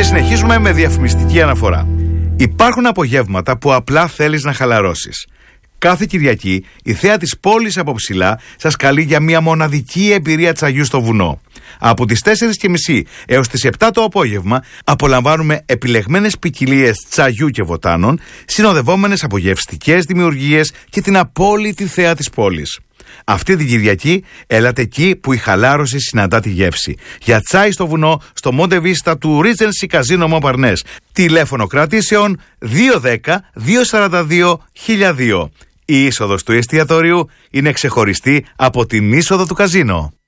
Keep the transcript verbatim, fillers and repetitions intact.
συνεχίζουμε με διαφημιστική αναφορά. Υπάρχουν απογεύματα που απλά θέλεις να χαλαρώσεις. Κάθε Κυριακή η θέα της πόλης από ψηλά σας καλεί για μια μοναδική εμπειρία τσαγιού στο βουνό. Από τις τέσσερις και μισή έως τις επτά το απόγευμα απολαμβάνουμε επιλεγμένες ποικιλίες τσαγιού και βοτάνων, συνοδευόμενες από γευστικές δημιουργίες και την απόλυτη θέα της πόλης. Αυτή την Κυριακή έλατε εκεί που η χαλάρωση συναντά τη γεύση. Για τσάι στο βουνό, στο Monte Vista του Regency Casino Montparnasse. Τηλέφωνο κρατήσεων δύο ένα μηδέν δύο τέσσερα δύο χίλια δύο. Η είσοδος του εστιατορίου είναι ξεχωριστή από την είσοδο του καζίνο.